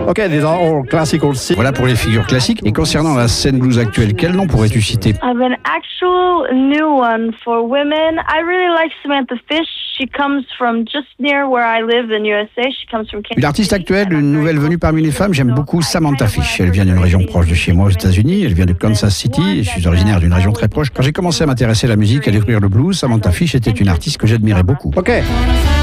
Okay, these are all classical singers. Voilà pour les figures classiques. Et concernant la scène blues actuelle, quel nom pourrais-tu citer? An actual new one for women. I really like Samantha Fish. She comes from just near where I live in USA. She comes from Kansas Une artiste City. actuelle, une nouvelle venue parmi les femmes, j'aime beaucoup Samantha Fish. Elle vient d'une région proche de chez moi aux États-Unis. Elle vient de Kansas City. Je suis originaire d'une région très proche. Quand j'ai commencé à m'intéresser à la musique, à découvrir le blues, Samantha Fish était une artiste que j'admirais beaucoup. Okay.